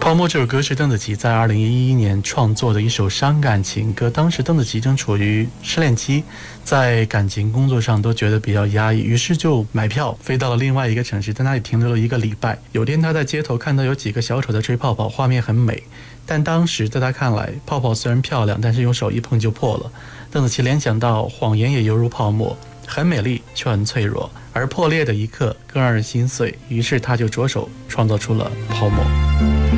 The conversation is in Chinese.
泡沫这首歌是邓紫棋在2011年创作的一首伤感情歌，当时邓紫棋正处于失恋期，在感情工作上都觉得比较压抑，于是就买票飞到了另外一个城市，在那里停留了1个礼拜。有天她在街头看到有几个小丑在吹泡泡，画面很美，但当时在她看来，泡泡虽然漂亮，但是用手一碰就破了。邓紫棋联想到谎言也犹如泡沫，很美丽却很脆弱，而破裂的一刻更让人心碎，于是她就着手创造出了泡沫。